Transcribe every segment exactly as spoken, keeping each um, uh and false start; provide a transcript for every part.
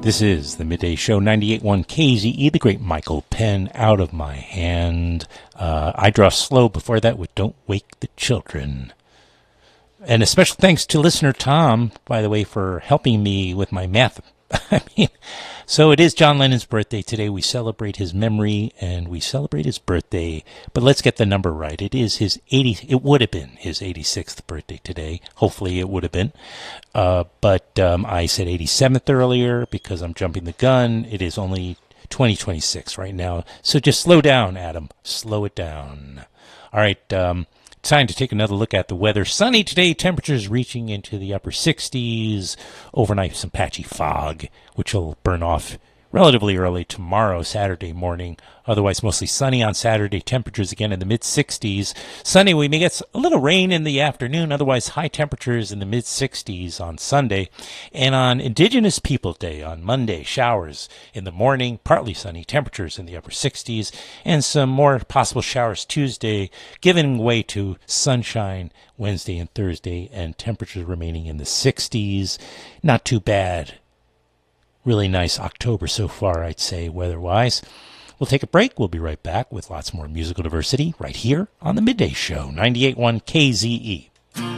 This is the Midday Show, ninety-eight point one K Z E, the great Michael Penn, Out of My Hand. Uh, I Draw Slow before that with Don't Wake the Children. And a special thanks to listener Tom, by the way, for helping me with my math. I mean, so it is John Lennon's birthday today. We celebrate his memory and we celebrate his birthday. But let's get the number right. It is his eighty. It would have been his eighty-sixth birthday today. Hopefully, it would have been. Uh, but um, I said eighty-seventh earlier because I'm jumping the gun. It is only twenty twenty-six right now. So just slow down, Adam. Slow it down. All right. Um, Time to take another look at the weather. Sunny today, temperatures reaching into the upper sixties. Overnight, some patchy fog, which will burn off relatively early tomorrow, Saturday morning. Otherwise, mostly sunny on Saturday. Temperatures again in the mid-sixties. Sunday, we may get a little rain in the afternoon. Otherwise, high temperatures in the mid-sixties on Sunday. And on Indigenous People Day, on Monday, showers in the morning, partly sunny, temperatures in the upper sixties. And some more possible showers Tuesday, giving way to sunshine Wednesday and Thursday, and temperatures remaining in the sixties. Not too bad. Really nice October so far, I'd say, weather-wise. We'll take a break. We'll be right back with lots more musical diversity right here on the Midday Show, ninety-eight point one K Z E.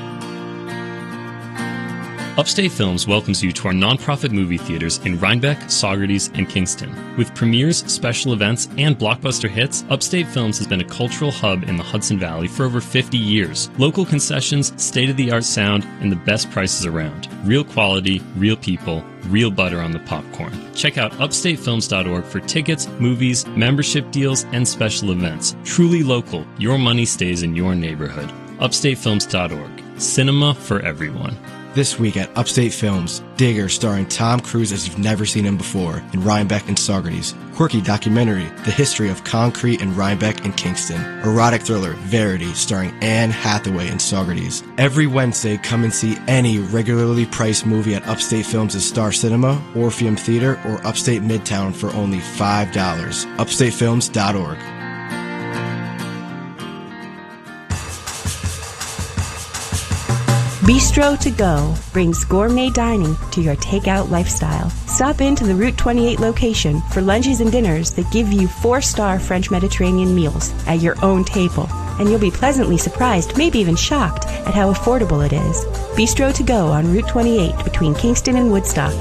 Upstate Films welcomes you to our nonprofit movie theaters in Rhinebeck, Saugerties, and Kingston. With premieres, special events, and blockbuster hits, Upstate Films has been a cultural hub in the Hudson Valley for over fifty years. Local concessions, state-of-the-art sound, and the best prices around. Real quality, real people, real butter on the popcorn. Check out upstate films dot org for tickets, movies, membership deals, and special events. Truly local, your money stays in your neighborhood. upstate films dot org. Cinema for everyone. This week at Upstate Films, Digger starring Tom Cruise as you've never seen him before in Rhinebeck and Saugerties. Quirky documentary, The History of Concrete in Rhinebeck and Kingston. Erotic thriller, Verity, starring Anne Hathaway in Saugerties. Every Wednesday, come and see any regularly priced movie at Upstate Films' Star Cinema, Orpheum Theater, or Upstate Midtown for only five dollars. upstate films dot org. Bistro to Go brings gourmet dining to your takeout lifestyle. Stop into the Route twenty-eight location for lunches and dinners that give you four-star French Mediterranean meals at your own table. And you'll be pleasantly surprised, maybe even shocked, at how affordable it is. Bistro to Go on Route twenty-eight between Kingston and Woodstock.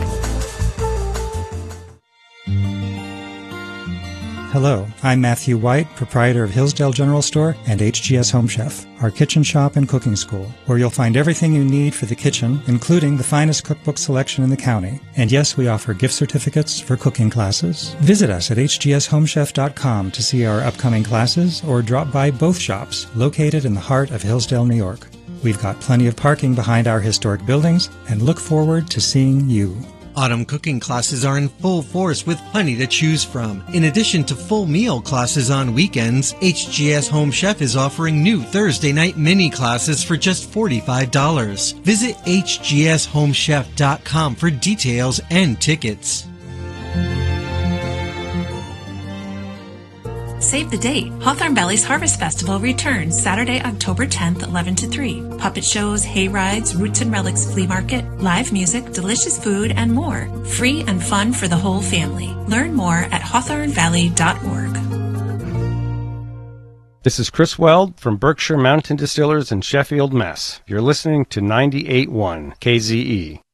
Hello, I'm Matthew White, proprietor of Hillsdale General Store and H G S Home Chef, our kitchen shop and cooking school, where you'll find everything you need for the kitchen, including the finest cookbook selection in the county. And yes, we offer gift certificates for cooking classes. Visit us at h g s home chef dot com to see our upcoming classes or drop by both shops located in the heart of Hillsdale, New York. We've got plenty of parking behind our historic buildings and look forward to seeing you. Autumn cooking classes are in full force with plenty to choose from. In addition to full meal classes on weekends, H G S Home Chef is offering new Thursday night mini classes for just forty-five dollars. Visit h g s home chef dot com for details and tickets. Save the date. Hawthorne Valley's Harvest Festival returns Saturday, October tenth, eleven to three. Puppet shows, hay rides, roots and relics flea market, live music, delicious food, and more. Free and fun for the whole family. Learn more at hawthorne valley dot org. This is Chris Weld from Berkshire Mountain Distillers in Sheffield, Mass. You're listening to ninety-eight point one K Z E.